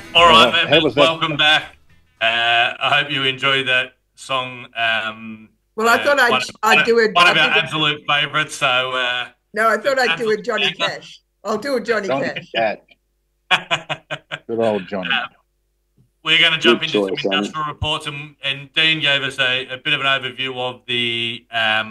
All right, mate. How was that? Welcome back. I hope you enjoyed that song. Well, I thought I'd do it. One of our absolute favourites. So no, I thought I'd do a absolute Johnny banger. Cash. I'll do a Johnny Cash. Good old Johnny. We're going to jump Good into choice, some industrial reports, and Dean gave us a bit of an overview of the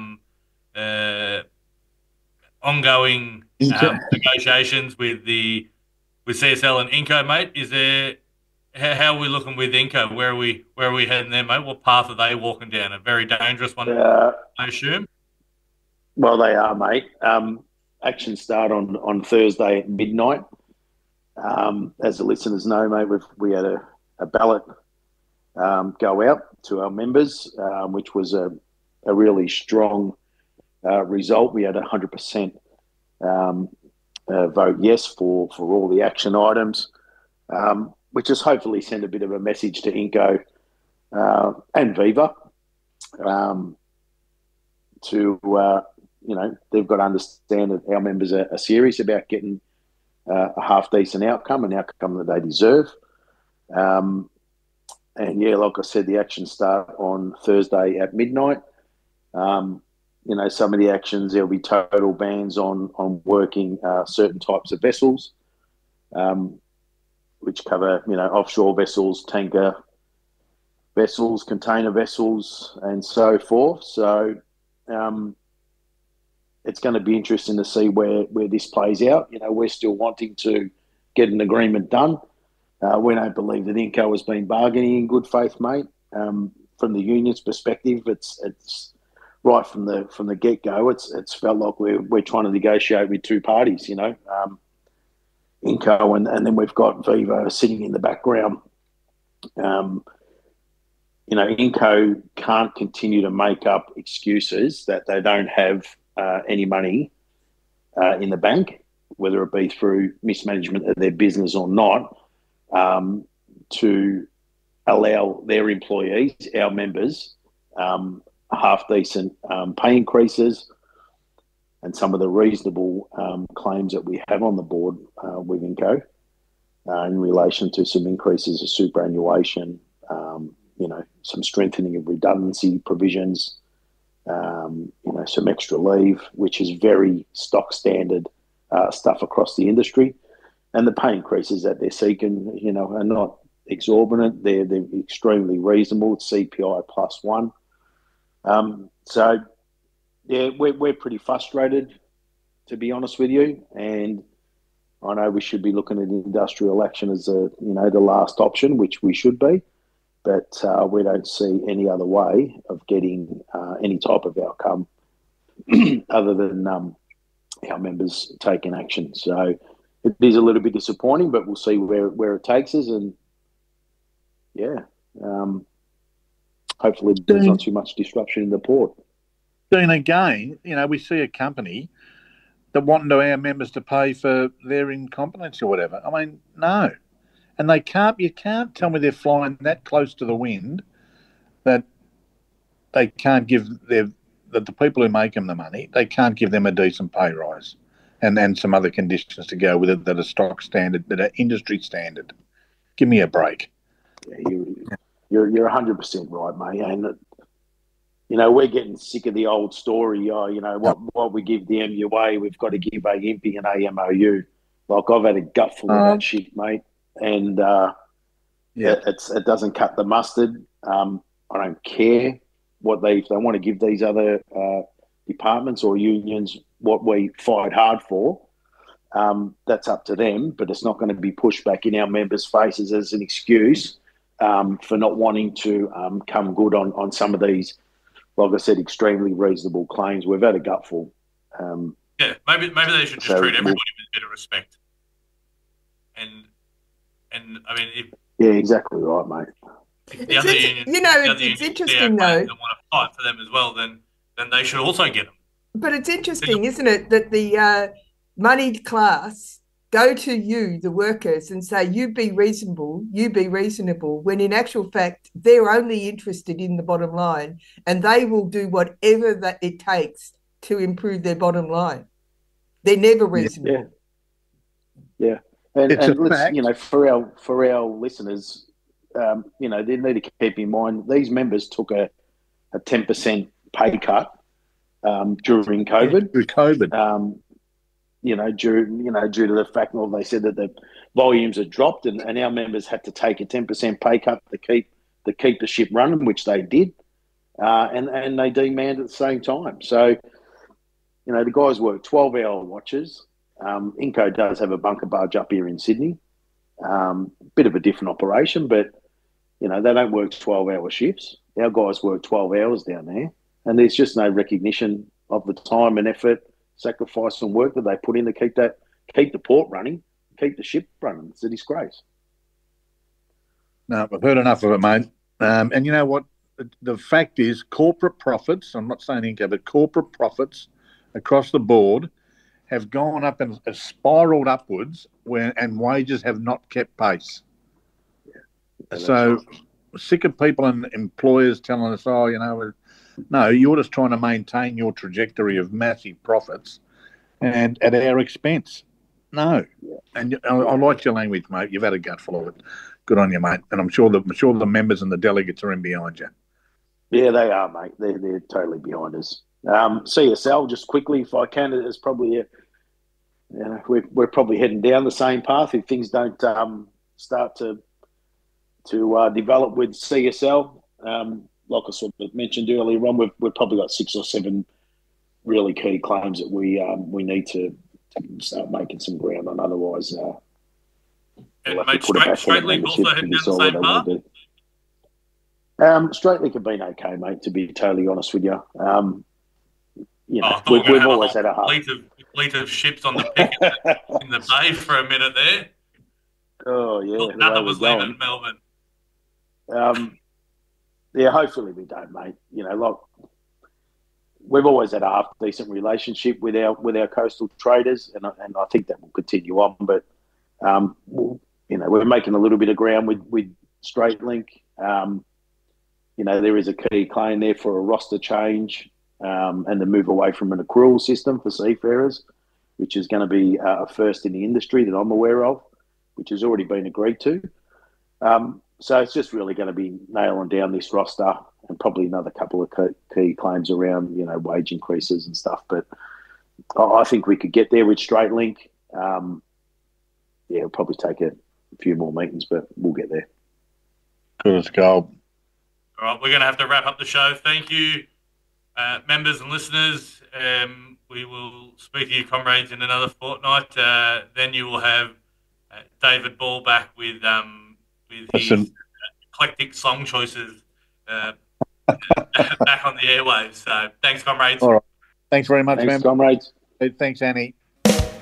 ongoing negotiations with CSL and Inco, mate. Is there how are we looking with Inco? Where are we heading there, mate? What path are they walking down? A very dangerous one, I assume. Well, they are, mate. Actions start on Thursday at midnight. As the listeners know, mate, we had a ballot go out to our members, which was a really strong result. We had 100% vote yes for all the action items, which has hopefully sent a bit of a message to Inco and Viva they've got to understand that our members are serious about getting a half-decent outcome, an outcome that they deserve. And, yeah, like I said, the actions start on Thursday at midnight. Some of the actions, there'll be total bans on working certain types of vessels, which cover, offshore vessels, tanker vessels, container vessels, and so forth. So it's going to be interesting to see where this plays out. We're still wanting to get an agreement done. We don't believe that Inco has been bargaining in good faith, mate. From the union's perspective, it's right from the get go. It's felt like we're trying to negotiate with two parties. Inco and then we've got Viva sitting in the background. Inco can't continue to make up excuses that they don't have any money in the bank, whether it be through mismanagement of their business or not, to allow their employees, our members, half-decent pay increases, and some of the reasonable claims that we have on the board with Inco in relation to some increases of superannuation, some strengthening of redundancy provisions, some extra leave, which is very stock standard stuff across the industry. And the pay increases that they're seeking, are not exorbitant. They're extremely reasonable. It's CPI +1. So, yeah, we're pretty frustrated, to be honest with you. And I know we should be looking at industrial action as the last option, which we should be. But we don't see any other way of getting any type of outcome other than our members taking action. So it is a little bit disappointing, but we'll see where it takes us. And, yeah, hopefully there's not too much disruption in the port. Then again, we see a company that wanting our members to pay for their incompetence or whatever. I mean, no. And you can't tell me they're flying that close to the wind that they can't give that the people who make them the money, they can't give them a decent pay rise and some other conditions to go with it that are stock standard, that are industry standard. Give me a break. Yeah, you're 100% right, mate. And, we're getting sick of the old story. What we give the MUA, we've got to give a IMPI and AMOU. Like, I've had a gutful of that shit, mate. And it doesn't cut the mustard. I don't care if they want to give these other departments or unions what we fight hard for. That's up to them, but it's not going to be pushed back in our members' faces as an excuse for not wanting to come good on some of these, like I said, extremely reasonable claims. We've had a gutful. Maybe they should just treat everybody with a bit of respect. And I mean, yeah, exactly right, mate. It's interesting though. That want to fight for them as well, then they should also get them. But it's interesting, isn't it, that the moneyed class go to you, the workers, and say, you be reasonable, when in actual fact, they're only interested in the bottom line and they will do whatever that it takes to improve their bottom line. They're never reasonable. Yeah. And, It's a and let's, fact. for our listeners, they need to keep in mind these members took a 10% pay cut during COVID. Through COVID. Due to the fact that they said that the volumes had dropped, and our members had to take a 10% pay cut to keep the ship running, which they did, and they demanded at the same time. So, the guys work 12-hour watches. Inco does have a bunker barge up here in Sydney, bit of a different operation, but they don't work 12-hour shifts. Our guys work 12 hours down there, and there's just no recognition of the time and effort, sacrifice and work that they put in to keep the port running, keep the ship running. It's a disgrace. No, I've heard enough of it, mate. And you know what? The fact is, corporate profits, I'm not saying Inco, but corporate profits across the board have gone up and spiralled upwards and wages have not kept pace. Yeah, so sick of people and employers telling us, no, you're just trying to maintain your trajectory of massive profits and at our expense. No. And I like your language, mate. You've had a gutful of it. Good on you, mate. And I'm sure the members and the delegates are in behind you. Yeah, they are, mate. They're totally behind us. CSL, just quickly, if I can, it's probably we're probably heading down the same path if things don't start to develop with CSL. Like I sort of mentioned earlier on, we've probably got 6 or 7 really key claims that we need to start making some ground on. Otherwise, mate, Straightlink also heading down the same path. Straightlink have been okay, mate. To be totally honest with you, we've always had a fleet of ships on the pick in the bay for a minute there. Oh yeah, nothing was leaving Melbourne. Yeah, hopefully we don't, mate. We've always had a half decent relationship with our coastal traders, and I think that will continue on. But we're making a little bit of ground with Straightlink. There is a key claim there for a roster change and the move away from an accrual system for seafarers, which is going to be a first in the industry that I'm aware of, which has already been agreed to. So it's just really going to be nailing down this roster and probably another couple of key claims around, wage increases and stuff. But I think we could get there with Straightlink. It'll probably take a few more meetings, but we'll get there. Good as gold. All right, we're going to have to wrap up the show. Thank you, members and listeners. We will speak to you, comrades, in another fortnight. Then you will have David Ball back with his eclectic song choices back on the airwaves. So thanks, comrades. All right. Thanks very much, thanks, man. Comrades. Thanks, Annie.